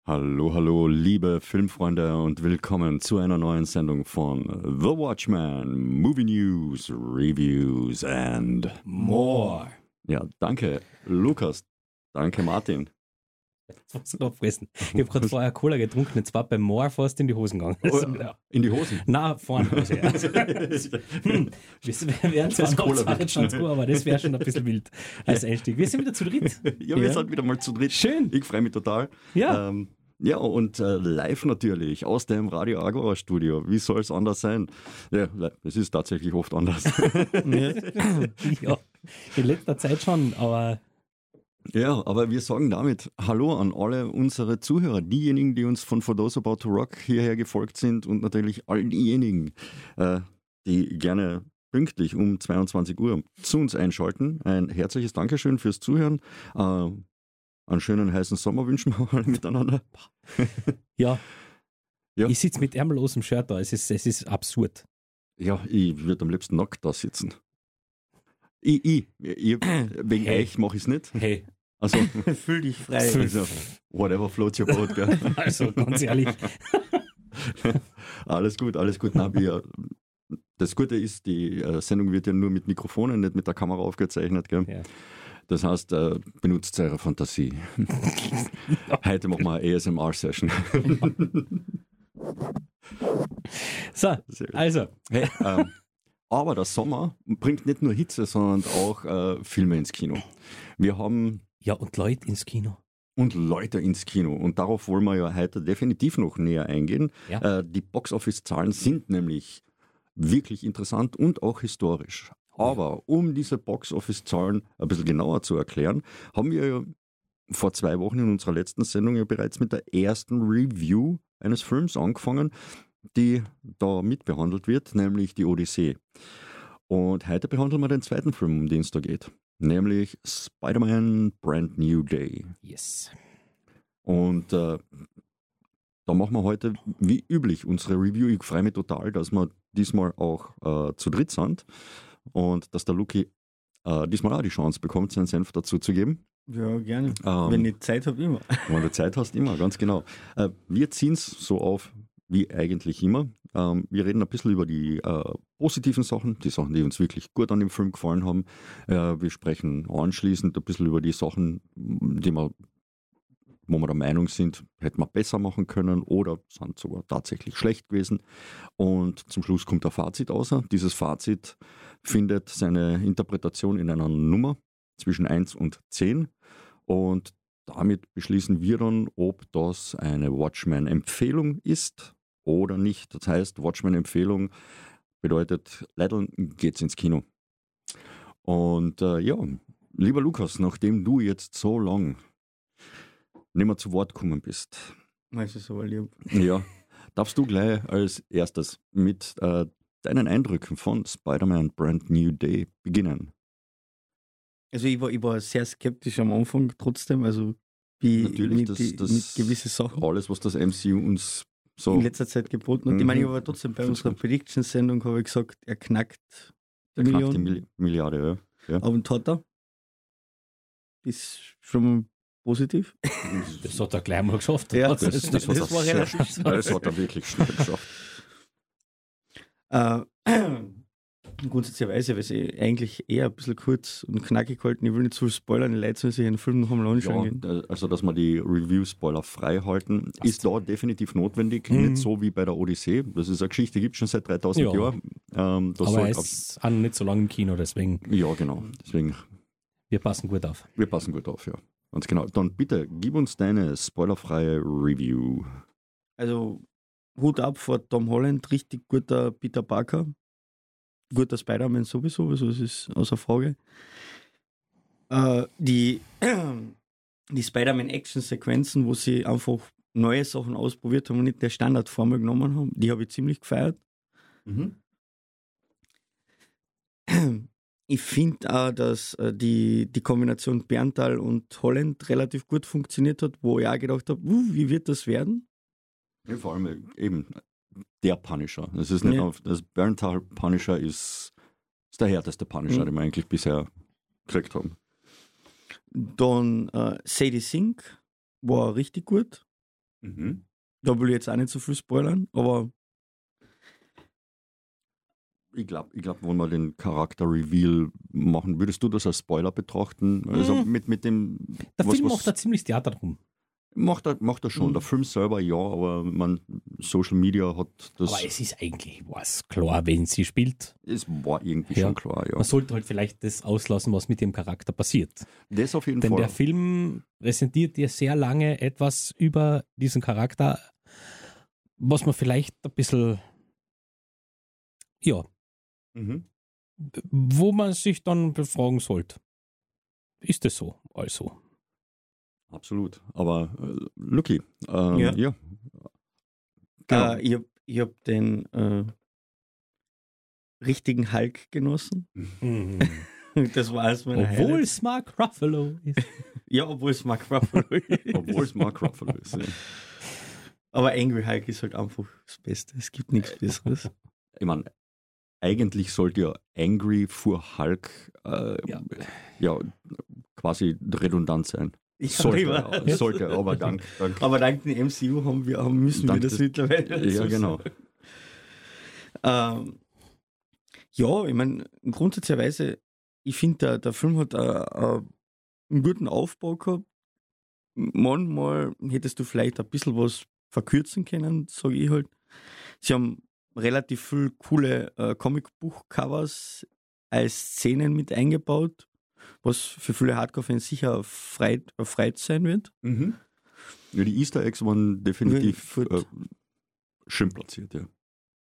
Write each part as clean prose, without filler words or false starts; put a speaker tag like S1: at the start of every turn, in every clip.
S1: Hallo, hallo, liebe Filmfreunde und willkommen zu einer neuen Sendung von The Watchmen, Movie News, Reviews and
S2: More.
S1: Ja, danke Lukas, danke Martin.
S2: Jetzt muss ich noch fressen. Ich habe gerade vorher Cola getrunken, jetzt war beim More fast in die Hosen gegangen.
S1: In die Hosen?
S2: Nein, vorne Hose. Also, wir wären zwar
S1: Das
S2: noch
S1: Cola
S2: 22 Uhr, aber das wäre schon ein bisschen wild als Einstieg. Wir sind wieder zu dritt.
S1: Ja, wir sind wieder mal zu dritt.
S2: Schön.
S1: Ich freue mich total.
S2: Ja.
S1: Ja, und live natürlich aus dem Radio Agora Studio. Wie soll es anders sein? Ja, es ist tatsächlich oft anders.
S2: Ja, in letzter Zeit schon, aber
S1: Ja, aber wir sagen damit Hallo an alle unsere Zuhörer, diejenigen, die uns von For Those About to Rock hierher gefolgt sind und natürlich all diejenigen, die gerne pünktlich um 22 Uhr zu uns einschalten. Ein herzliches Dankeschön fürs Zuhören. Einen schönen heißen Sommer wünschen wir alle miteinander.
S2: ja.
S1: Ja.
S2: Ich sitze mit ärmellosem Shirt da, es ist absurd.
S1: Ja, ich würde am liebsten nackt da sitzen. Wegen
S2: Hey.
S1: euch mache ich es nicht.
S2: Hey,
S1: Also,
S3: Fühl dich frei.
S1: also, whatever floats your boat, gell?
S2: also ganz ehrlich,
S1: Alles gut, alles gut. Nein, das Gute ist, die Sendung wird ja nur mit Mikrofonen, nicht mit der Kamera aufgezeichnet. Gell?
S2: Ja.
S1: Das heißt, benutzt eure Fantasie. Heute machen wir eine ASMR-Session.
S2: so,
S1: Sehr gut.
S2: also,
S1: Hey, aber der Sommer bringt nicht nur Hitze, sondern auch Filme ins Kino. Wir haben
S2: ja, und Leute ins Kino.
S1: und Leute ins Kino. Und darauf wollen wir ja heute definitiv noch näher eingehen.
S2: Ja.
S1: Die Box-Office-Zahlen sind nämlich wirklich interessant und auch historisch. Aber um diese Box-Office-Zahlen ein bisschen genauer zu erklären, haben wir ja vor 2 Wochen in unserer letzten Sendung ja bereits mit der ersten Review eines Films angefangen, die da mitbehandelt wird, nämlich die Odyssee. Und heute behandeln wir den zweiten Film, um den es da geht, nämlich Spider-Man Brand New Day.
S2: Yes.
S1: Und da machen wir heute, wie üblich, unsere Review. Ich freue mich total, dass wir diesmal auch zu dritt sind und dass der Luki diesmal auch die Chance bekommt, seinen Senf dazu zu geben.
S3: Ja, gerne. Wenn ich Zeit habe, immer.
S1: Wenn du Zeit hast, immer, ganz genau. Wir ziehen es so auf wie eigentlich immer. Wir reden ein bisschen über die positiven Sachen, die Sachen, die uns wirklich gut an dem Film gefallen haben. Wir sprechen anschließend ein bisschen über die Sachen, wo wir der Meinung sind, hätten wir besser machen können oder sind sogar tatsächlich schlecht gewesen. Und zum Schluss kommt ein Fazit raus. Dieses Fazit findet seine Interpretation in einer Nummer zwischen 1 und 10. Und damit beschließen wir dann, ob das eine Watchmen-Empfehlung ist oder nicht. Das heißt, Watchmen-Empfehlung bedeutet, leider geht's ins Kino. Und ja, lieber Lukas, nachdem du jetzt so lang nicht mehr zu Wort gekommen bist,
S3: Weißt du, so lieb.
S1: ja, darfst du gleich als erstes mit deinen Eindrücken von Spider-Man Brand New Day beginnen?
S3: Also ich war sehr skeptisch am Anfang trotzdem, also wie
S1: Natürlich,
S3: mit gewisse Sachen
S1: alles, was das MCU uns so
S3: in letzter Zeit geboten hat. Ich meine, ich
S1: Mhm.
S3: war trotzdem bei
S1: Find's
S3: unserer
S1: gut.
S3: Prediction-Sendung, habe ich gesagt, er knackt die
S1: knackt die
S3: Million.
S1: Milliarde. Ja.
S3: Aber hat er. Ist schon positiv.
S2: Das hat er gleich mal geschafft.
S3: Ja,
S2: Also,
S1: Das
S3: das
S1: hat
S3: war
S1: er
S3: relativ
S1: sehr, das hat er wirklich schnell geschafft.
S3: Grundsätzlicherweise, weil sie eigentlich eher ein bisschen kurz und knackig halten. Ich will nicht zu viel spoilern, die Leute sollen sich den Film noch einmal anschauen gehen.
S1: Ja, also dass wir die Review-Spoiler frei halten,
S2: Passt.
S1: ist da definitiv notwendig.
S2: Mhm.
S1: Nicht so wie bei der Odyssee. Das ist eine Geschichte, die gibt es schon seit 3000
S2: Ja.
S1: Jahren. Das
S2: aber
S1: soll
S2: er ist auch noch nicht so lange im Kino, deswegen,
S1: ja, genau. Deswegen,
S2: wir passen gut auf.
S1: wir passen gut auf, ja. Ganz genau. Dann bitte, gib uns deine spoilerfreie Review.
S3: Also Hut ab vor Tom Holland, richtig guter Peter Parker. Guter Spider-Man sowieso, also das ist außer Frage. Die Spider-Man-Action-Sequenzen, wo sie einfach neue Sachen ausprobiert haben und nicht der Standardformel genommen haben, die habe ich ziemlich gefeiert. Ich finde auch, dass die Kombination Berntal und Holland relativ gut funktioniert hat, wo ich auch gedacht habe, wie wird das werden?
S1: Ja, vor allem eben der Punisher. Das ist nicht
S3: Ja.
S1: auf, das Berntal Punisher ist der härteste Punisher,
S3: Mhm.
S1: den wir eigentlich bisher gekriegt haben.
S3: Dann Sadie Sink war richtig gut.
S1: Mhm.
S3: Da will ich jetzt auch nicht so viel spoilern, aber
S1: Ich glaube, wenn wir den Charakter-Reveal machen, würdest du das als Spoiler betrachten? Also mit dem.
S2: Der Film macht da ziemlich Theater drum.
S1: Macht er schon. Der Film selber ja, aber Social Media hat das.
S2: Aber es ist eigentlich was klar, wenn sie spielt.
S1: Es war irgendwie
S2: Ja.
S1: schon klar, ja.
S2: Man sollte halt vielleicht das auslassen, was mit dem Charakter passiert.
S1: Das auf jeden
S2: Denn
S1: Fall.
S2: der Film präsentiert dir sehr lange etwas über diesen Charakter, was man vielleicht ein bisschen, ja,
S1: Mhm.
S2: wo man sich dann befragen sollte. Ist es so? Also.
S1: Absolut. Aber Lucky,
S3: Ja.
S1: ja. Genau.
S3: ich hab den richtigen Hulk genossen. Das war alles meine
S2: Obwohl
S3: Highlights.
S2: es Mark Ruffalo ist.
S3: Ja, obwohl es Mark Ruffalo ist.
S1: Obwohl es Mark Ruffalo ist. Ja.
S3: Aber Angry Hulk ist halt einfach das Beste. Es gibt nichts Besseres.
S1: Ich meine, eigentlich sollte ja Angry for Hulk
S2: Ja.
S1: quasi redundant sein.
S3: Ich
S1: Sollte, aber dank.
S3: Aber dank dem MCU müssen wir
S1: Dank
S3: das
S1: des-
S3: mittlerweile.
S1: Ja,
S3: so
S1: genau.
S3: sagen. Ja, ich meine, grundsätzlicherweise, ich finde, der Film hat einen guten Aufbau gehabt. Manchmal hättest du vielleicht ein bisschen was verkürzen können, sage ich halt. Sie haben relativ viel coole Comicbuch-Covers als Szenen mit eingebaut, was für viele Hardcore-Fans sicher erfreut sein wird.
S1: Mhm. Ja, die Easter Eggs waren definitiv
S3: Gut.
S1: schön platziert, ja.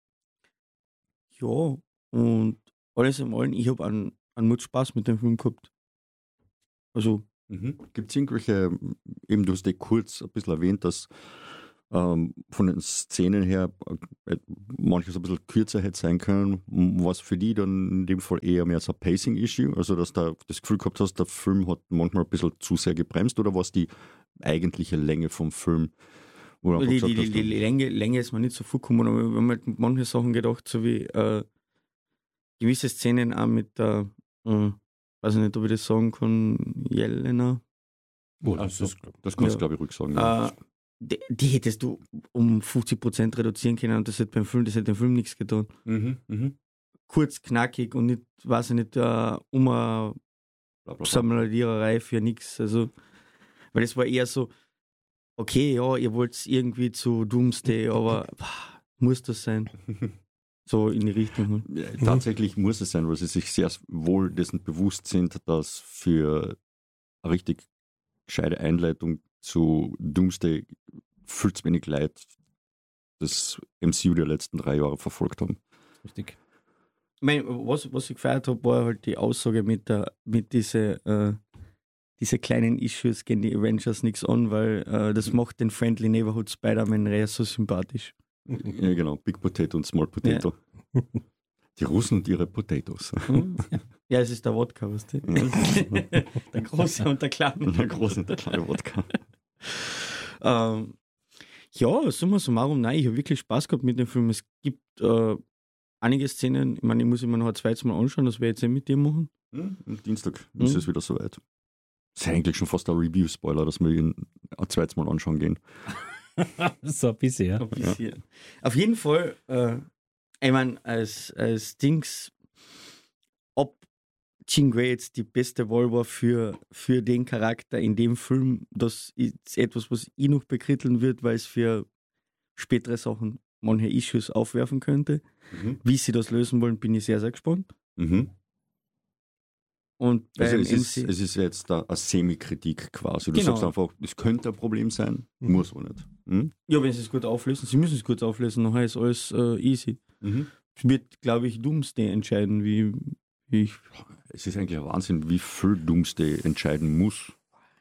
S3: Ja, und alles in allem, ich habe einen Mut Spaß mit dem Film gehabt. Also,
S1: Gibt es irgendwelche, eben du hast ja kurz ein bisschen erwähnt, dass von den Szenen her manches ein bisschen kürzer hätte sein können, was für die dann in dem Fall eher mehr so ein Pacing-Issue, also dass du das Gefühl gehabt hast, der Film hat manchmal ein bisschen zu sehr gebremst, oder was die eigentliche Länge vom Film? Wo du einfach
S3: die
S1: gesagt hast,
S3: Länge ist mir nicht so vorgekommen, aber wir haben halt mit manchen Sachen gedacht, so wie gewisse Szenen auch mit der, weiß ich nicht, ob ich das sagen kann, Jelena.
S1: das kannst du,
S3: Ja.
S1: glaube ich, ruhig sagen. Ja.
S3: Die hättest du um 50% reduzieren können und das hätte dem Film nichts getan. Kurz, knackig und nicht, weiß ich nicht, um eine
S1: Bla, bla, bla.
S3: Sammeladiererei für nichts. Also, weil es war eher so, okay, ja, ihr wollt irgendwie zu Doomsday, aber muss das sein? So in die Richtung.
S1: Ja, tatsächlich muss es sein, weil sie sich sehr wohl dessen bewusst sind, dass für eine richtig gescheite Einleitung zu Doomsday viel zu wenig Leute das MCU der letzten 3 Jahre verfolgt haben.
S2: Richtig.
S3: Ich meine, was ich gefeiert habe, war halt die Aussage mit diese kleinen Issues gegen die Avengers nichts an, weil das macht den Friendly Neighborhood Spider-Man so sympathisch.
S1: Ja, genau. Big Potato und Small Potato. Die Russen und ihre Potatoes.
S3: Ja, es ist der Wodka, weißt du? Der große und der kleine.
S1: Der große und der kleine Wodka.
S3: Ja, summa summarum, nein, ich habe wirklich Spaß gehabt mit dem Film. Es gibt einige Szenen, ich meine, ich muss mir noch ein zweites Mal anschauen, das werde ich jetzt mit dir machen.
S1: Am Dienstag ist es wieder soweit. Das ist eigentlich schon fast ein Review-Spoiler, dass wir ihn ein zweites Mal anschauen gehen.
S2: So ein bisschen, ja.
S3: Ein bisschen. Auf jeden Fall, ich meine, als Dings, ob Jean Grey jetzt die beste Wahl war für den Charakter in dem Film, das ist etwas, was ich noch bekritteln wird, weil es für spätere Sachen manche Issues aufwerfen könnte. Wie sie das lösen wollen, bin ich sehr, sehr gespannt.
S1: Mhm.
S3: Und
S1: Also
S3: beim
S1: es ist jetzt eine Semi-Kritik quasi. Du
S3: Genau.
S1: sagst einfach, es könnte ein Problem sein, muss aber nicht. Mhm.
S3: Ja, wenn sie es gut auflösen, sie müssen es gut auflösen, nachher ist alles easy.
S1: Mhm.
S3: Es wird, glaube ich, Doomsday entscheiden, wie ich.
S1: Es ist eigentlich ein Wahnsinn, wie viel Doomsday entscheiden muss.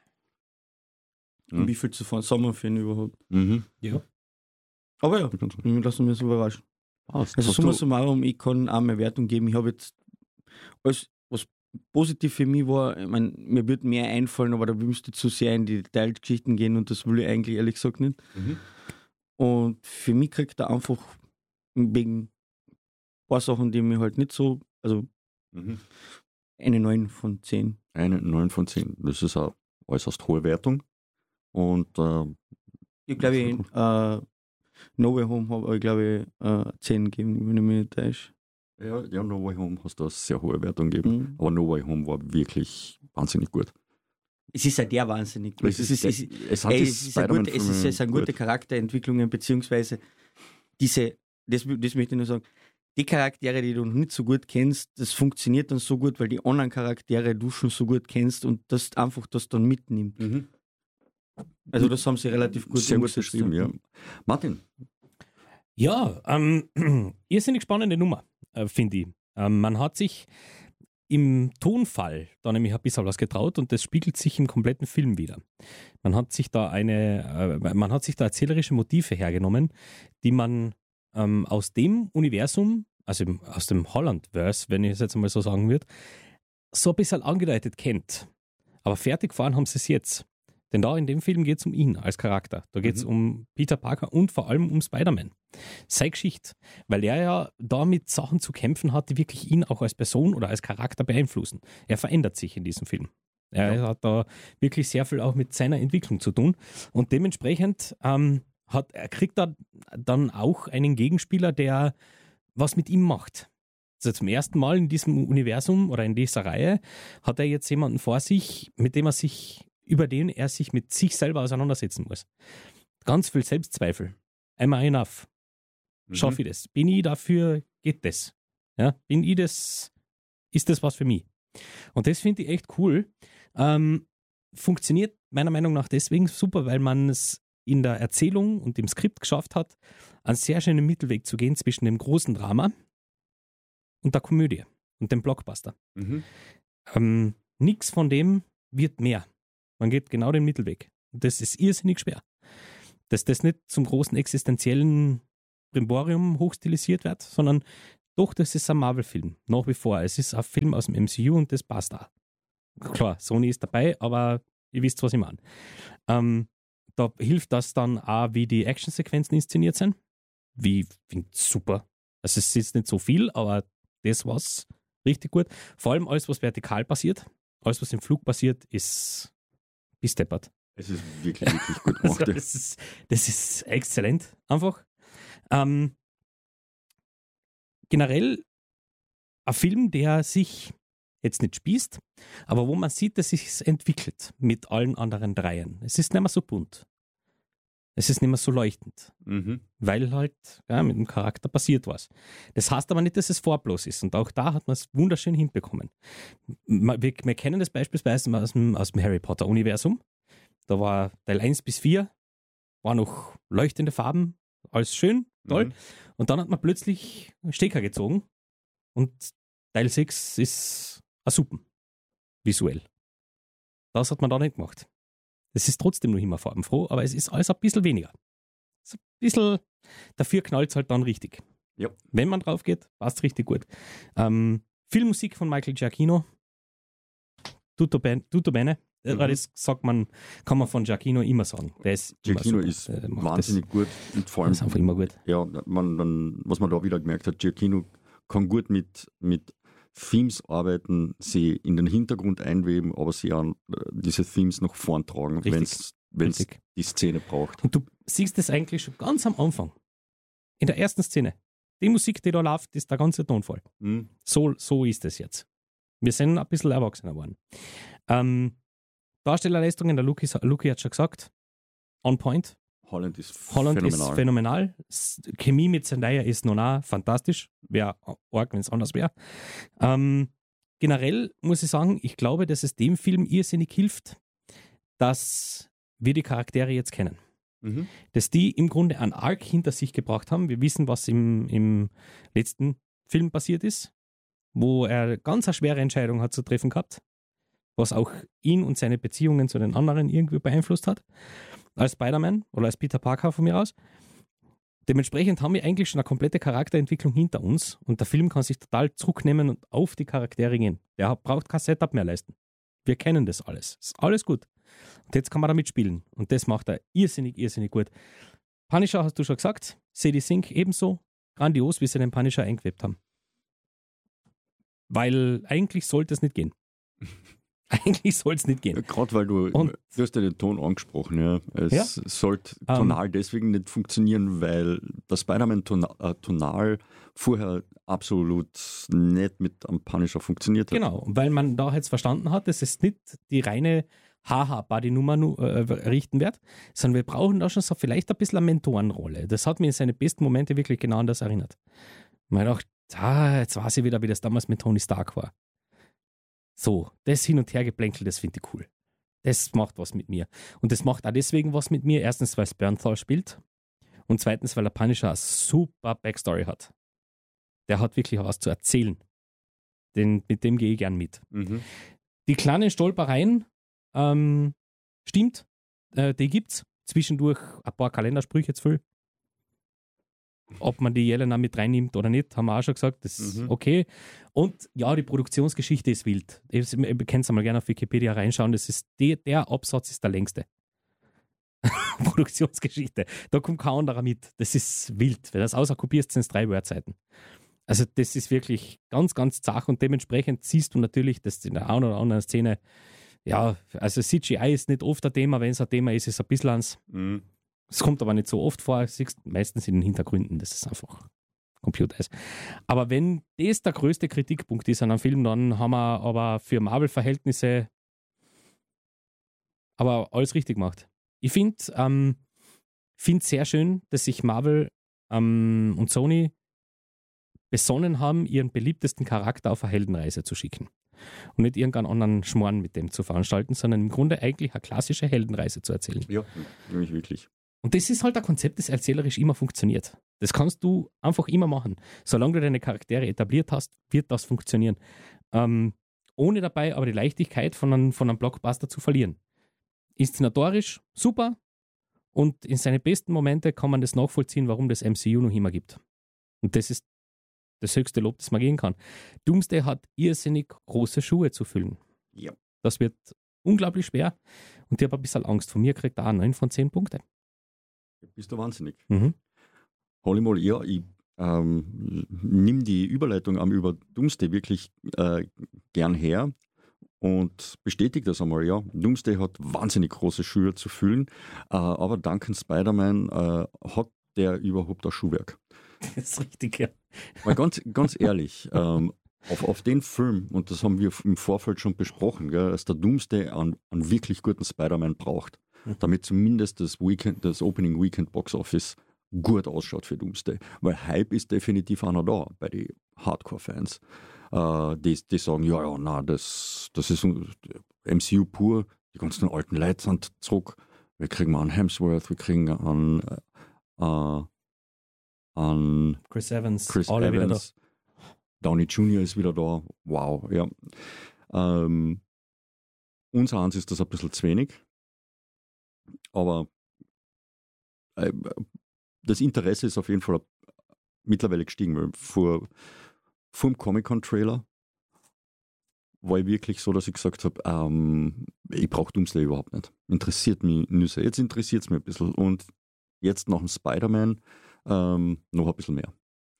S3: Wie viel zu Sommer finden überhaupt.
S1: Mhm.
S2: Ja.
S3: Aber ja, lassen wir uns überraschen. Also
S1: Hast
S3: summa
S1: du-
S3: summarum, ich kann auch eine Wertung geben. Ich habe jetzt alles, was positiv für mich war, ich meine, mir wird mehr einfallen, aber da müsste ich zu sehr in die Detailgeschichten gehen und das will ich eigentlich ehrlich gesagt nicht.
S1: Mhm.
S3: Und für mich kriegt er einfach wegen ein paar Sachen, die mir halt nicht so, also
S1: Mhm.
S3: eine 9 von 10.
S1: Eine 9 von 10. Das ist eine äußerst hohe Wertung. Und
S3: Ich glaube, No Way Home habe ich, glaube ich, 10 gegeben, wenn ich mich nicht täusche.
S1: Ja, No Way Home hast du eine sehr hohe Wertung gegeben. Aber No Way Home war wirklich wahnsinnig gut.
S3: Es ist ja der wahnsinnig gut.
S1: Es
S3: sind gute Charakterentwicklungen, beziehungsweise das möchte ich nur sagen, die Charaktere, die du noch nicht so gut kennst, das funktioniert dann so gut, weil die anderen Charaktere du schon so gut kennst und das einfach das dann mitnimmt.
S1: Mhm.
S3: Also das haben sie relativ gut
S1: sehr gut beschrieben, ja. Martin?
S2: Ja, irrsinnig spannende Nummer, finde ich. Man hat sich im Tonfall da nämlich ein bisschen was getraut und das spiegelt sich im kompletten Film wieder. Man hat sich da erzählerische Motive hergenommen, die man aus dem Universum, also aus dem Holland-Verse, wenn ich es jetzt einmal so sagen würde, so ein bisschen angedeutet kennt. Aber fertig gefahren haben sie es jetzt. Denn da in dem Film geht es um ihn als Charakter. Da geht es um Peter Parker und vor allem um Spider-Man. Seine Geschichte. Weil er ja da mit Sachen zu kämpfen hat, die wirklich ihn auch als Person oder als Charakter beeinflussen. Er verändert sich in diesem Film. Er hat da wirklich sehr viel auch mit seiner Entwicklung zu tun. Und dementsprechend kriegt er dann auch einen Gegenspieler, der was mit ihm macht. Also zum ersten Mal in diesem Universum oder in dieser Reihe hat er jetzt jemanden vor sich, über den er sich mit sich selber auseinandersetzen muss. Ganz viel Selbstzweifel. Am I enough? Schaffe ich das? Bin ich dafür? Geht das? Ja, bin ich das? Ist das was für mich? Und das finde ich echt cool. Funktioniert meiner Meinung nach deswegen super, weil man es in der Erzählung und im Skript geschafft hat, einen sehr schönen Mittelweg zu gehen zwischen dem großen Drama und der Komödie und dem Blockbuster. Nichts von dem wird mehr. Man geht genau den Mittelweg. Und das ist irrsinnig schwer. Dass das nicht zum großen existenziellen Brimborium hochstilisiert wird, sondern doch, das ist ein Marvel-Film. Nach wie vor. Es ist ein Film aus dem MCU und das passt auch. Klar, Sony ist dabei, aber ihr wisst, was ich meine. Da hilft das dann auch, wie die Actionsequenzen inszeniert sind. Ich finde es super. Also es ist nicht so viel, aber das war's richtig gut. Vor allem alles, was vertikal passiert, alles, was im Flug passiert, ist deppert.
S1: Es ist wirklich, wirklich gut gemacht.
S2: Also das ist exzellent, einfach. Generell ein Film, der sich jetzt nicht spießt, aber wo man sieht, dass sich es entwickelt mit allen anderen Dreien. Es ist nicht mehr so bunt. Es ist nicht mehr so leuchtend, weil halt mit dem Charakter passiert was. Das heißt aber nicht, dass es farblos ist und auch da hat man es wunderschön hinbekommen. Wir kennen das beispielsweise aus dem Harry Potter-Universum. Da war Teil 1 bis 4, war noch leuchtende Farben, alles schön, toll. Und dann hat man plötzlich einen Stecker gezogen und Teil 6 ist ein Suppen, visuell. Das hat man da nicht gemacht. Es ist trotzdem noch immer farbenfroh, aber es ist alles ein bisschen weniger. Dafür knallt es halt dann richtig.
S1: Ja.
S2: Wenn man drauf geht, passt es richtig gut. Viel Musik von Michael Giacchino. Tutto bene. Das kann man von Giacchino immer sagen.
S1: Giacchino ist wahnsinnig gut und vor allem
S2: ist einfach immer gut.
S1: Ja, was man da wieder gemerkt hat, Giacchino kann gut mit Themes arbeiten, sie in den Hintergrund einweben, aber sie auch diese Themes nach vorn tragen, wenn es die Szene braucht.
S2: Und du siehst das eigentlich schon ganz am Anfang. In der ersten Szene. Die Musik, die da läuft, ist der ganze Tonfall. So ist es jetzt. Wir sind ein bisschen erwachsener geworden. Darstellerleistungen, der Luki hat schon gesagt, on point.
S1: Holland ist
S2: phänomenal. Chemie mit Zendaya ist noch nah fantastisch. Wäre arg, wenn es anders wäre. Generell muss ich sagen, ich glaube, dass es dem Film irrsinnig hilft, dass wir die Charaktere jetzt kennen. Dass die im Grunde einen Arc hinter sich gebracht haben. Wir wissen, was im letzten Film passiert ist, wo er ganz eine schwere Entscheidung hat zu treffen gehabt, was auch ihn und seine Beziehungen zu den anderen irgendwie beeinflusst hat. Als Spider-Man oder als Peter Parker von mir aus. Dementsprechend haben wir eigentlich schon eine komplette Charakterentwicklung hinter uns und der Film kann sich total zurücknehmen und auf die Charaktere gehen. Der braucht kein Setup mehr leisten. Wir kennen das alles. Ist alles gut. Und jetzt kann man damit spielen. Und das macht er irrsinnig, irrsinnig gut. Punisher hast du schon gesagt. Sadie Sink ebenso. Grandios, wie sie den Punisher eingewebt haben. Weil eigentlich sollte es nicht gehen. Eigentlich soll es nicht gehen.
S1: Gerade weil du hast ja den Ton angesprochen, ja. Es sollte tonal deswegen nicht funktionieren, weil das Spider-Man tonal vorher absolut nicht mit am Punisher funktioniert hat.
S2: Genau, weil man da jetzt verstanden hat, dass es nicht die reine Haha-Buddy-Nummer richten wird, sondern wir brauchen da schon so vielleicht ein bisschen eine Mentorenrolle. Das hat mich in seine besten Momente wirklich genau an das erinnert. Man hat gedacht, jetzt weiß ich wieder, wie das damals mit Tony Stark war. So, das Hin- und Hergeplänkel, das finde ich cool. Das macht was mit mir. Und das macht auch deswegen was mit mir. Erstens, weil es Bernthal spielt. Und zweitens, weil der Punisher eine super Backstory hat. Der hat wirklich was zu erzählen. Mit dem gehe ich gern mit.
S1: Mhm.
S2: Die kleinen Stolpereien, stimmt, die gibt's. Zwischendurch ein paar Kalendersprüche zu viel. Ob man die Jelena mit reinnimmt oder nicht, haben wir auch schon gesagt, das ist okay. Und ja, die Produktionsgeschichte ist wild. Ihr könnt es mal gerne auf Wikipedia reinschauen, das ist der Absatz ist der längste. Produktionsgeschichte. Da kommt kein anderer mit. Das ist wild. Wenn du das auskopierst, sind es 3 Wordseiten. Also das ist wirklich ganz, ganz zach und dementsprechend siehst du natürlich, dass in der einen oder anderen Szene, ja, also CGI ist nicht oft ein Thema, wenn es ein Thema ist, ist es ein bisschen ans. Es kommt aber nicht so oft vor, siehst meistens in den Hintergründen, das ist einfach Computer ist. Aber wenn das der größte Kritikpunkt ist an einem Film, dann haben wir aber für Marvel-Verhältnisse aber alles richtig gemacht. Ich finde sehr schön, dass sich Marvel und Sony besonnen haben, ihren beliebtesten Charakter auf eine Heldenreise zu schicken. Und nicht irgendeinen anderen Schmarrn mit dem zu veranstalten, sondern im Grunde eigentlich eine klassische Heldenreise zu erzählen.
S1: Ja, nämlich wirklich.
S2: Und das ist halt ein Konzept, das erzählerisch immer funktioniert. Das kannst du einfach immer machen. Solange du deine Charaktere etabliert hast, wird das funktionieren. Ohne dabei aber die Leichtigkeit von einem Blockbuster zu verlieren. Inszenatorisch super und in seine besten Momente kann man das nachvollziehen, warum das MCU noch immer gibt. Und das ist das höchste Lob, das man geben kann. Doomsday hat irrsinnig große Schuhe zu füllen.
S1: Ja.
S2: Das wird unglaublich schwer und ich habe ein bisschen Angst. Von mir kriegt er auch 9 von 10 Punkte.
S1: Bist du wahnsinnig.
S2: Mhm.
S1: Holy moly, ja, ich nimm die Überleitung über Doomsday wirklich gern her und bestätige das einmal, ja. Doomsday hat wahnsinnig große Schuhe zu füllen, aber dank Spider-Man hat der überhaupt ein Schuhwerk.
S2: Das ist richtig, ja.
S1: Weil ganz ehrlich, auf den Film, und das haben wir im Vorfeld schon besprochen, gell, dass der Doomsday einen wirklich guten Spider-Man braucht, damit zumindest das Opening Weekend Box Office gut ausschaut für Doomsday. Weil Hype ist definitiv einer da bei den Hardcore-Fans. Die sagen, ja, das ist MCU pur, die ganzen alten Leute sind zurück, wir kriegen einen Hemsworth, wir kriegen an
S2: Chris Evans,
S1: Chris
S2: alle
S1: Evans,
S2: wieder da.
S1: Downey Jr. ist wieder da. Wow, ja. Unser Hans ist das ein bisschen zu wenig. Aber das Interesse ist auf jeden Fall mittlerweile gestiegen, weil vor dem Comic-Con-Trailer war ich wirklich so, dass ich gesagt habe, ich brauche Doomsday überhaupt nicht. Interessiert mich nicht so. Jetzt interessiert es mich ein bisschen. Und jetzt nach dem Spider-Man noch ein bisschen mehr.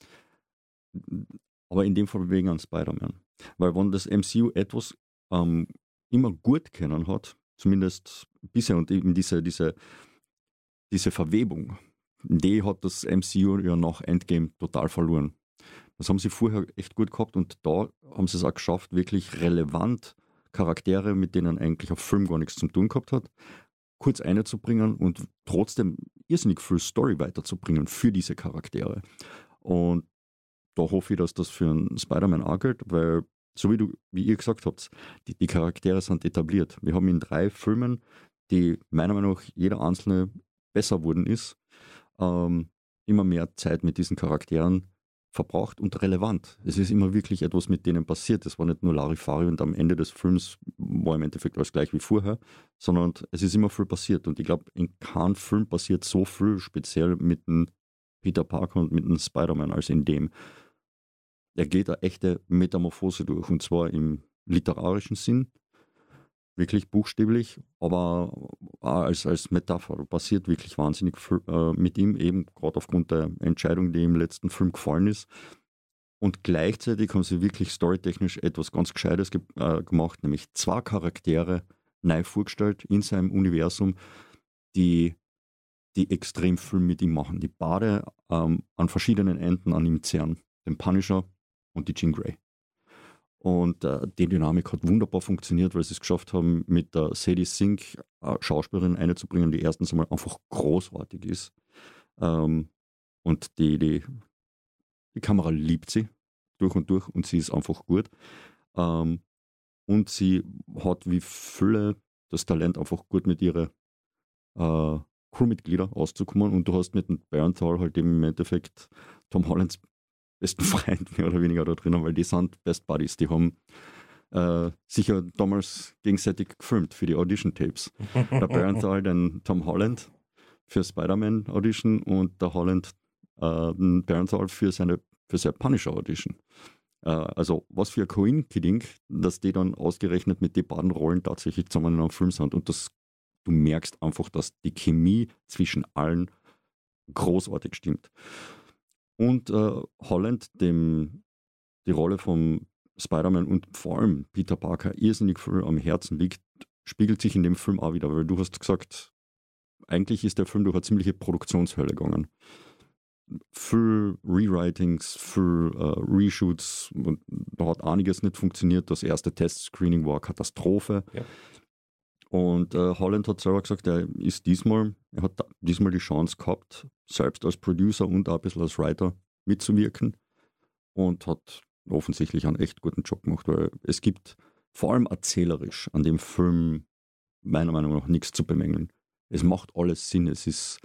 S1: Aber in dem Fall wegen an Spider-Man. Weil wenn das MCU etwas immer gut kennen hat, zumindest bisher, und eben diese Verwebung, die hat das MCU ja nach Endgame total verloren. Das haben sie vorher echt gut gehabt und da haben sie es auch geschafft, wirklich relevant Charaktere, mit denen eigentlich auf Film gar nichts zu tun gehabt hat, kurz einzubringen und trotzdem irrsinnig viel Story weiterzubringen für diese Charaktere. Und da hoffe ich, dass das für einen Spider-Man auch gilt, weil, so wie ihr gesagt habt, die Charaktere sind etabliert. Wir haben in 3 Filmen, die meiner Meinung nach jeder einzelne besser wurden ist, immer mehr Zeit mit diesen Charakteren verbraucht und relevant. Es ist immer wirklich etwas mit denen passiert. Es war nicht nur Larifari und am Ende des Films war im Endeffekt alles gleich wie vorher, sondern es ist immer viel passiert. Und ich glaube, in keinem Film passiert so viel, speziell mit dem Peter Parker und mit dem Spider-Man, als in dem. Er geht eine echte Metamorphose durch, und zwar im literarischen Sinn, wirklich buchstäblich, aber auch als Metapher. Da passiert wirklich wahnsinnig viel mit ihm, eben gerade aufgrund der Entscheidung, die im letzten Film gefallen ist. Und gleichzeitig haben sie wirklich storytechnisch etwas ganz Gescheites gemacht, nämlich 2 Charaktere neu vorgestellt in seinem Universum, die extrem viel mit ihm machen. Die beide an verschiedenen Enden an ihm zehren. Den Punisher und die Jean Grey. Und die Dynamik hat wunderbar funktioniert, weil sie es geschafft haben, mit der Sadie Sink Schauspielerin einzubringen, die erstens einmal einfach großartig ist. Und die Kamera liebt sie durch und sie ist einfach gut. Und sie hat wie Fülle das Talent, einfach gut mit ihren Crewmitgliedern auszukommen. Und du hast mit dem Bernthal halt eben im Endeffekt Tom Hollands besten Freund mehr oder weniger da drinnen, weil die sind Best Buddies. Die haben sich ja damals gegenseitig gefilmt für die Audition-Tapes. Der Bernthal den Tom Holland für Spider-Man-Audition und der Holland den Bernthal für seine Punisher-Audition. Also was für ein Coinciding, dass die dann ausgerechnet mit den beiden Rollen tatsächlich zusammen in einem Film sind. Und du merkst einfach, dass die Chemie zwischen allen großartig stimmt. Und Holland, dem die Rolle von Spider-Man und vor allem Peter Parker irrsinnig viel am Herzen liegt, spiegelt sich in dem Film auch wieder, weil du hast gesagt, eigentlich ist der Film durch eine ziemliche Produktionshölle gegangen. Viel Rewritings, viel Reshoots und da hat einiges nicht funktioniert. Das erste Testscreening war eine Katastrophe. Ja. Und Holland hat selber gesagt, er hat diesmal die Chance gehabt, selbst als Producer und auch ein bisschen als Writer mitzuwirken und hat offensichtlich einen echt guten Job gemacht, weil es gibt vor allem erzählerisch an dem Film meiner Meinung nach nichts zu bemängeln. Es macht alles Sinn. Es ist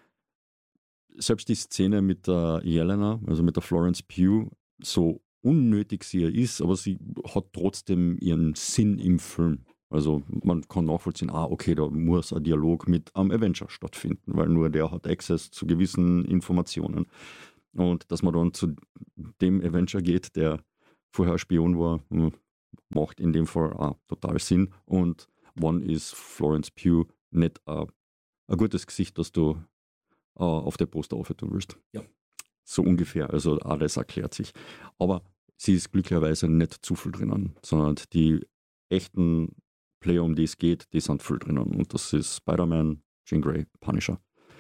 S1: selbst die Szene mit der Jelena, also mit der Florence Pugh, so unnötig sie ist, aber sie hat trotzdem ihren Sinn im Film. Also man kann nachvollziehen, okay, da muss ein Dialog mit einem Avenger stattfinden, weil nur der hat Access zu gewissen Informationen. Und dass man dann zu dem Avenger geht, der vorher Spion war, macht in dem Fall total Sinn. Und wann ist Florence Pugh nicht ein gutes Gesicht, das du auf der Poster aufhören willst? Ja. So ungefähr, also das erklärt sich. Aber sie ist glücklicherweise nicht zu viel drinnen, sondern die echten Player, um die es geht, die sind viel drinnen. Und das ist Spider-Man, Jean Grey, Punisher.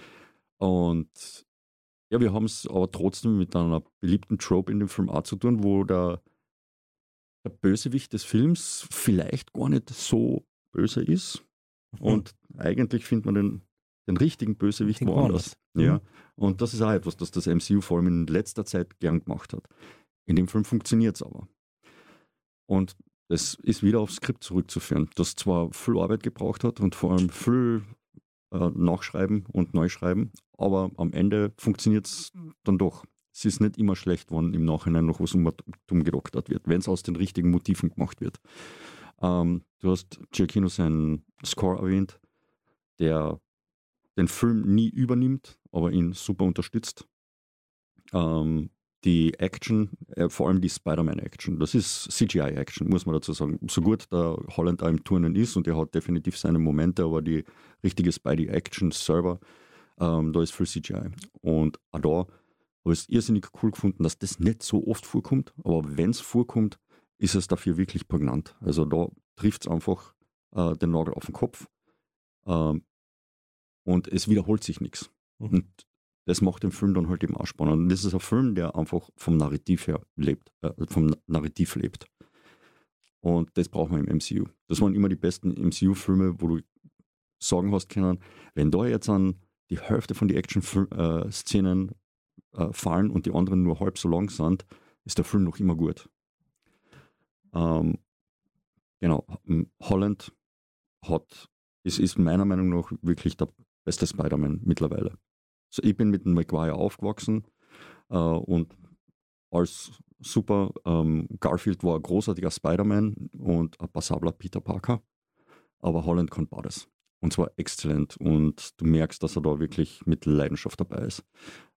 S1: Und ja, wir haben es aber trotzdem mit einer beliebten Trope in dem Film auch zu tun, wo der Bösewicht des Films vielleicht gar nicht so böse ist. Und eigentlich findet man den richtigen Bösewicht woanders. Ja. Und das ist auch etwas, das das MCU vor allem in letzter Zeit gern gemacht hat. In dem Film funktioniert es aber. Und das ist wieder aufs Skript zurückzuführen, das zwar viel Arbeit gebraucht hat und vor allem viel Nachschreiben und Neuschreiben, aber am Ende funktioniert es dann doch. Es ist nicht immer schlecht, wenn im Nachhinein noch was umgedoktert wird, wenn es aus den richtigen Motiven gemacht wird. Du hast Giacchino seinen Score erwähnt, der den Film nie übernimmt, aber ihn super unterstützt. Die Action, vor allem die Spider-Man-Action, das ist CGI-Action, muss man dazu sagen. So gut der Holland da im Turnen ist und er hat definitiv seine Momente, aber die richtige Spidey-Action selber, da ist viel CGI. Und auch da habe ich es irrsinnig cool gefunden, dass das nicht so oft vorkommt, aber wenn es vorkommt, ist es dafür wirklich prägnant. Also da trifft es einfach den Nagel auf den Kopf und es wiederholt sich nichts. Und das macht den Film dann halt eben auch spannend. Und das ist ein Film, der einfach vom Narrativ her lebt, Und das braucht man im MCU. Das waren immer die besten MCU-Filme, wo du sagen hast können, wenn da jetzt an die Hälfte von den Action-Szenen fallen und die anderen nur halb so lang sind, ist der Film noch immer gut. Genau, Holland ist meiner Meinung nach wirklich der beste Spider-Man mittlerweile. So, ich bin mit dem Maguire aufgewachsen und als super. Garfield war ein großartiger Spider-Man und ein passabler Peter Parker, aber Holland kann beides. Und zwar exzellent und du merkst, dass er da wirklich mit Leidenschaft dabei ist.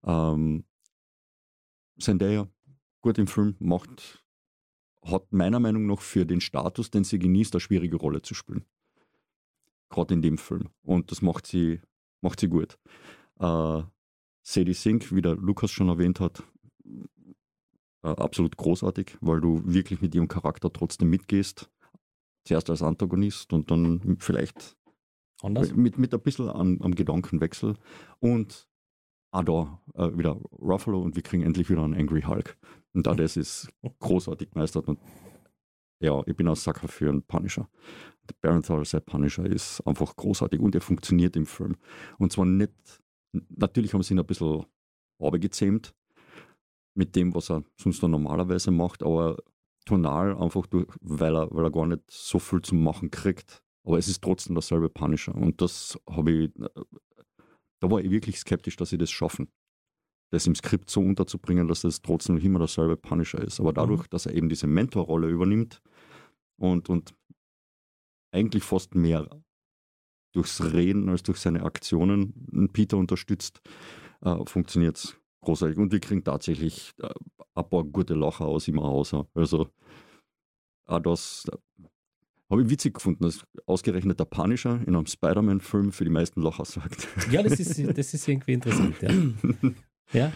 S1: Zendaya, gut im Film, hat meiner Meinung nach für den Status, den sie genießt, eine schwierige Rolle zu spielen. Gerade in dem Film. Und das macht sie gut. Sadie Sink, wie der Lukas schon erwähnt hat, absolut großartig, weil du wirklich mit ihrem Charakter trotzdem mitgehst. Zuerst als Antagonist und dann vielleicht
S2: Anders?
S1: mit ein bisschen am Gedankenwechsel. Und auch da wieder Ruffalo und wir kriegen endlich wieder einen Angry Hulk. Und auch das ist großartig gemeistert. Und ja, ich bin ein Sucker für einen Punisher. Der Baron Set Punisher ist einfach großartig und er funktioniert im Film. Und zwar nicht, natürlich haben sie ihn ein bisschen runtergezähmt mit dem, was er sonst dann normalerweise macht, aber tonal einfach, weil er gar nicht so viel zu machen kriegt. Aber es ist trotzdem derselbe Punisher. Und das habe ich, da war ich wirklich skeptisch, dass sie das schaffen. Das im Skript so unterzubringen, dass das trotzdem immer derselbe Punisher ist. Aber dadurch, dass er eben diese Mentorrolle übernimmt und eigentlich fast mehr durchs Reden als durch seine Aktionen Peter unterstützt, funktioniert es großartig. Und wir kriegen tatsächlich ein paar gute Lacher aus ihm raus. Also auch das habe ich witzig gefunden, dass ausgerechnet der Punisher in einem Spider-Man-Film für die meisten Lacher sorgt.
S2: Ja, das ist irgendwie interessant, ja.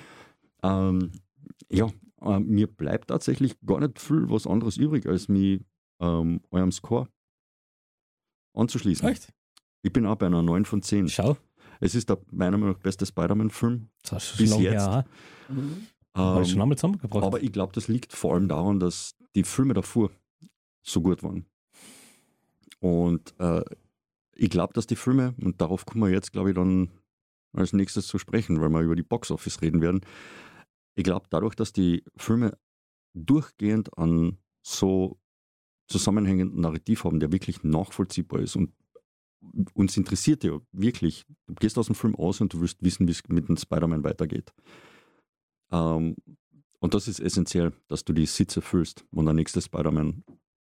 S1: Mir bleibt tatsächlich gar nicht viel was anderes übrig, als mich eurem Score anzuschließen.
S2: Echt?
S1: Ich bin auch bei einer 9 von 10.
S2: Schau.
S1: Es ist der meiner Meinung nach beste Spider-Man-Film
S2: Das hast du
S1: bis
S2: schon lange
S1: jetzt.
S2: her. Habe ich schon einmal zusammengebracht.
S1: Aber ich glaube, das liegt vor allem daran, dass die Filme davor so gut waren. Und ich glaube, dass die Filme, und darauf kommen wir jetzt, glaube ich, dann als nächstes zu sprechen, weil wir über die Box-Office reden werden. Ich glaube, dadurch, dass die Filme durchgehend an so zusammenhängenden Narrativ haben, der wirklich nachvollziehbar ist und uns interessiert ja wirklich, du gehst aus dem Film aus und du willst wissen, wie es mit dem Spider-Man weitergeht. Und das ist essentiell, dass du die Sitze füllst, wenn der nächste Spider-Man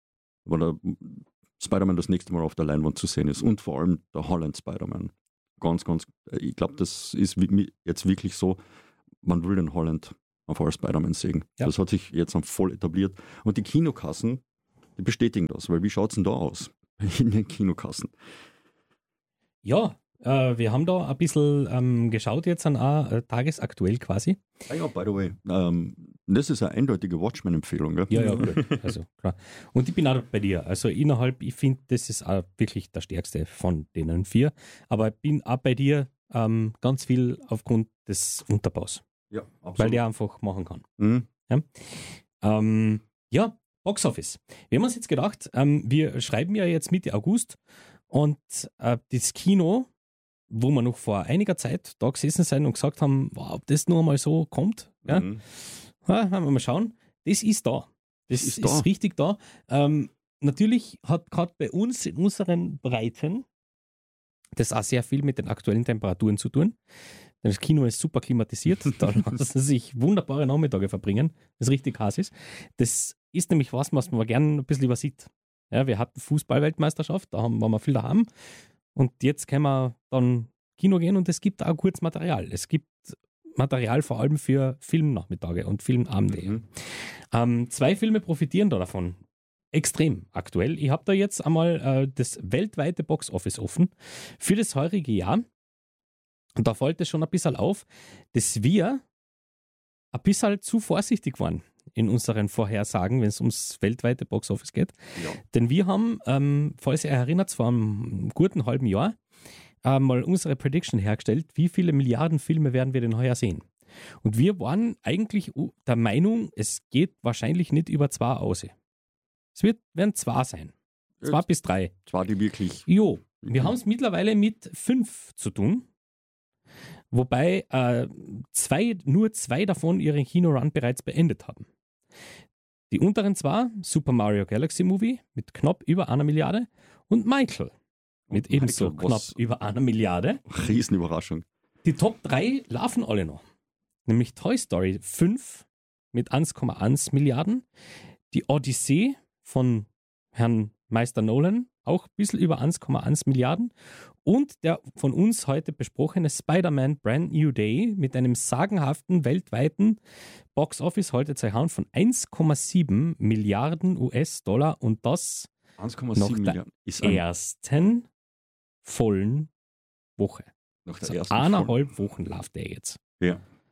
S1: das nächste Mal auf der Leinwand zu sehen ist und vor allem der Holland Spider-Man. Ich glaube, das ist jetzt wirklich so, man will den Holland auf als Spider-Man sehen. Ja. Das hat sich jetzt voll etabliert. Und die Kinokassen, die bestätigen das, weil wie schaut es denn da aus in den Kinokassen?
S2: Ja, wir haben da ein bisschen geschaut jetzt tagesaktuell quasi.
S1: Ja, by the way, das ist eine eindeutige Watchmen-Empfehlung, gell?
S2: Ja, gut, also klar. Und ich bin auch bei dir. Also ich finde, das ist auch wirklich der stärkste von denen 4. Aber ich bin auch bei dir ganz viel aufgrund des Unterbaus.
S1: Ja, absolut.
S2: Weil der einfach machen kann.
S1: Mhm.
S2: Ja, Box Office. Wir haben uns jetzt gedacht, wir schreiben ja jetzt Mitte August und das Kino, wo wir noch vor einiger Zeit da gesessen sind und gesagt haben, wow, ob das nur mal so kommt, ja, haben wir mal schauen, das ist da. Das ist richtig da. Natürlich hat gerade bei uns in unseren Breiten das auch sehr viel mit den aktuellen Temperaturen zu tun. Denn das Kino ist super klimatisiert, da lassen sich wunderbare Nachmittage verbringen, wenn es richtig heiß ist. Das ist nämlich was man gerne ein bisschen übersieht. Ja, wir hatten Fußball-Weltmeisterschaft, da waren wir viel daheim. Und jetzt können wir dann Kino gehen und es gibt auch kurz Material. Es gibt Material vor allem für Filmnachmittage und Filmabende. 2 Filme profitieren da davon. Extrem aktuell. Ich habe da jetzt einmal das weltweite Box-Office offen für das heurige Jahr. Und da fällt es schon ein bisschen auf, dass wir ein bisschen zu vorsichtig waren in unseren Vorhersagen, wenn es ums weltweite Box-Office geht. Ja. Denn wir haben, falls ihr erinnert, vor einem guten halben Jahr mal unsere Prediction hergestellt, wie viele Milliarden Filme werden wir denn heuer sehen. Und wir waren eigentlich der Meinung, es geht wahrscheinlich nicht über 2 aus. Es werden 2 sein. 2 bis 3.
S1: 2, die wirklich...
S2: Jo, wir haben es mittlerweile mit 5 zu tun. Wobei nur 2 davon ihren Kinorun bereits beendet haben. Die unteren 2, Super Mario Galaxy Movie mit knapp über 1 Milliarde und Michael mit ebenso knapp über 1 Milliarde.
S1: Riesenüberraschung.
S2: Die Top 3 laufen alle noch. Nämlich Toy Story 5 mit 1,1 Milliarden, die Odyssee von Herrn Meister Nolan auch ein bisschen über 1,1 Milliarden und der von uns heute besprochene Spider-Man Brand New Day mit einem sagenhaften weltweiten Box-Office heute zu Hauen von 1,7 Milliarden US-Dollar und das
S1: 1,7 Milliarden
S2: ist der ersten vollen Woche.
S1: Nach der ersten
S2: 1,5 Wochen läuft der jetzt.
S1: Ja.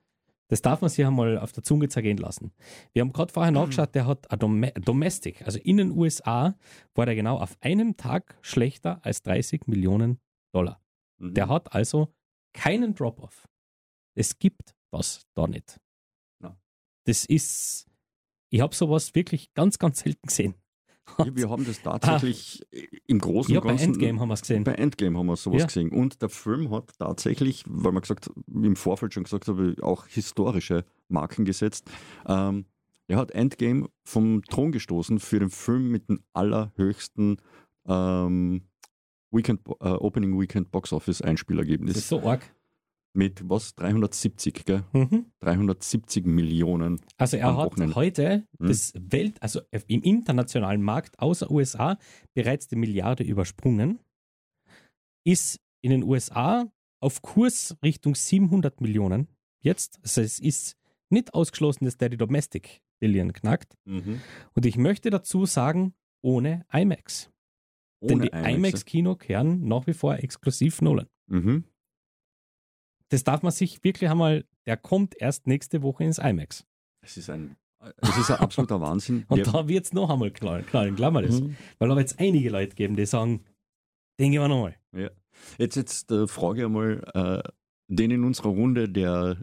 S2: Das darf man sich einmal auf der Zunge zergehen lassen. Wir haben gerade vorher nachgeschaut, der hat ein Domestic, also in den USA war der genau auf einem Tag schlechter als 30 Millionen Dollar.
S1: Mhm.
S2: Der hat also keinen Drop-off. Es gibt das da nicht.
S1: Ja.
S2: Das ist, ich habe sowas wirklich ganz, ganz selten gesehen.
S1: Ja, wir haben das tatsächlich im Großen
S2: Ja,
S1: und Ganzen.
S2: bei Endgame haben wir es gesehen.
S1: Bei Endgame haben wir sowas
S2: Ja.
S1: gesehen. Und der Film hat tatsächlich, weil man gesagt, im Vorfeld schon gesagt habe, auch historische Marken gesetzt. Er hat Endgame vom Thron gestoßen für den Film mit dem allerhöchsten Opening Weekend Box Office Einspielergebnis.
S2: Das ist so arg.
S1: Mit was? 370, gell?
S2: Mhm.
S1: 370 Millionen.
S2: Also er
S1: Am
S2: hat
S1: Wochenende.
S2: heute
S1: Hm.
S2: also im internationalen Markt außer USA bereits die Milliarde übersprungen, ist in den USA auf Kurs Richtung 700 Millionen jetzt. Also es ist nicht ausgeschlossen, dass der die Domestic Billion knackt.
S1: Mhm.
S2: Und ich möchte dazu sagen, ohne IMAX. Denn die
S1: IMAX.
S2: IMAX-Kino kehren nach wie vor exklusiv Nolan.
S1: Mhm.
S2: Das darf man sich wirklich einmal, der kommt erst nächste Woche ins IMAX.
S1: Es ist ein absoluter Wahnsinn.
S2: Und
S1: Wir-
S2: da wird es noch einmal knallen, glauben wir das.
S3: Mhm.
S2: Weil da wird es einige Leute geben, die sagen, den gehen wir nochmal.
S1: Ja. Jetzt frage ich einmal den in unserer Runde, der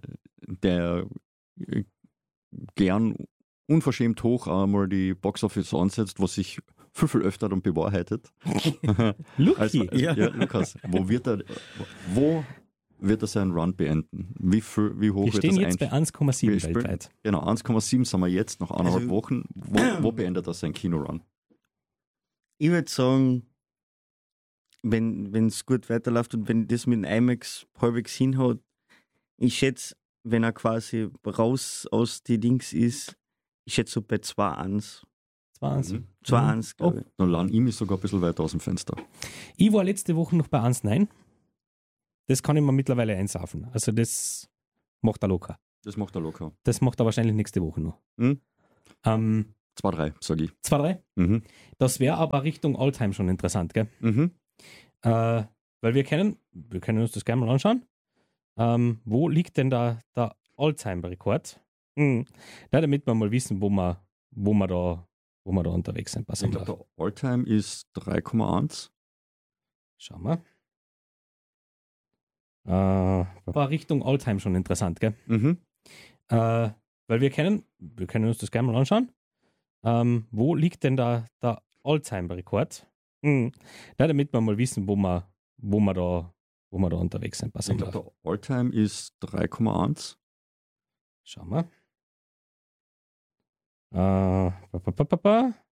S1: gern unverschämt hoch einmal die Boxoffice ansetzt, was sich viel öfter dann bewahrheitet.
S2: Lucky.
S1: Ja. Lukas, wo wird er seinen Run beenden? Wie hoch
S2: Wir
S1: wird
S2: stehen
S1: das
S2: jetzt bei
S1: Wir
S2: 1,7
S1: spielen-
S2: weltweit.
S1: Genau, 1,7 sind wir jetzt, nach 1,5
S3: Also-
S1: Wochen. Wo beendet er seinen Kinorun?
S3: Ich würde sagen, wenn es gut weiterläuft und wenn das mit dem IMAX halbwegs hinhaut, ich schätze, wenn er quasi raus aus die Dings ist, ich schätze so bei 2-1.
S2: 20.
S1: Mhm.
S3: 2-1, glaube ich.
S1: Dann lerne ich mich sogar ein bisschen weiter aus dem Fenster.
S2: Ich war letzte Woche noch bei 1,9. Das kann ich mir mittlerweile einsaufen. Also das macht er locker.
S1: Das macht er locker.
S2: Das macht er wahrscheinlich nächste Woche noch.
S1: Mhm.
S2: 2,
S1: 2-3, sage ich.
S2: 3.
S1: Mhm.
S2: Das wäre aber Richtung Alltime schon interessant, gell?
S1: Mhm.
S2: Weil wir können uns das gerne mal anschauen. Wo liegt denn da der Alltime-Rekord? Ja, damit wir mal wissen, wo wir da unterwegs sind. Pass
S1: Ich
S2: auf.
S1: glaube, der Alltime ist 3,1.
S2: Schauen wir. War Richtung Alltime schon interessant, gell?
S1: Mhm.
S2: Weil wir können uns das gerne mal anschauen. Wo liegt denn da der Alltime-Rekord? Ja, damit wir mal wissen, wo wir da unterwegs sind. Pass
S1: Ich
S2: auf.
S1: glaube, der Alltime ist 3,1.
S2: Schauen wir.